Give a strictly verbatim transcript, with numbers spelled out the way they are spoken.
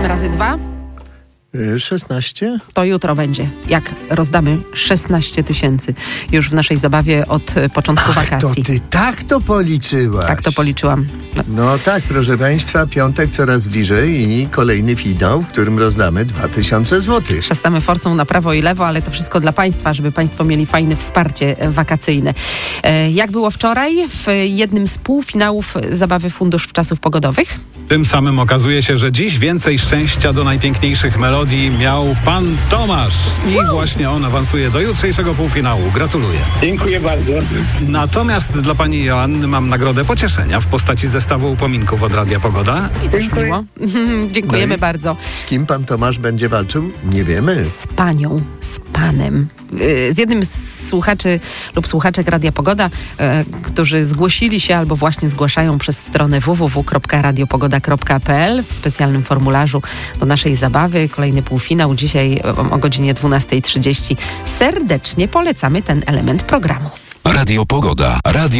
osiem razy dwa? szesnaście? To jutro będzie, jak rozdamy szesnaście tysięcy już w naszej zabawie od początku Ach, wakacji. to ty tak to policzyłaś. Tak to policzyłam. No. No tak, proszę Państwa, piątek coraz bliżej i kolejny finał, w którym rozdamy dwa tysiące złotych. Szastamy forsą na prawo i lewo, ale to wszystko dla Państwa, żeby Państwo mieli fajne wsparcie wakacyjne. E, jak było wczoraj w jednym z półfinałów zabawy Fundusz Czasów Pogodowych? Tym samym okazuje się, że dziś więcej szczęścia do najpiękniejszych melodii miał pan Tomasz. I właśnie on awansuje do jutrzejszego półfinału. Gratuluję. Dziękuję bardzo. Natomiast dla pani Joanny mam nagrodę pocieszenia w postaci zestawu upominków od Radia Pogoda. Dziękuję. Miło. Dziękujemy No i bardzo. Z kim pan Tomasz będzie walczył? Nie wiemy. Z panią, z panem. Z jednym z słuchaczy lub słuchaczek Radia Pogoda, e, którzy zgłosili się albo właśnie zgłaszają przez stronę w w w kropka radiopogoda kropka p l w specjalnym formularzu do naszej zabawy. Kolejny półfinał dzisiaj o godzinie dwunasta trzydzieści. Serdecznie polecamy ten element programu. Radio Pogoda. Radio